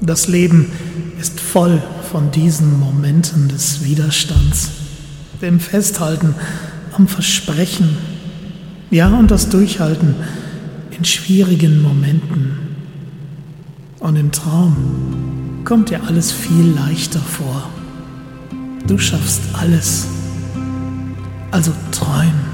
Das Leben ist voll von diesen Momenten des Widerstands, dem Festhalten am Versprechen, ja, und das Durchhalten in schwierigen Momenten. Und im Traum kommt dir alles viel leichter vor. Du schaffst alles. Also träum.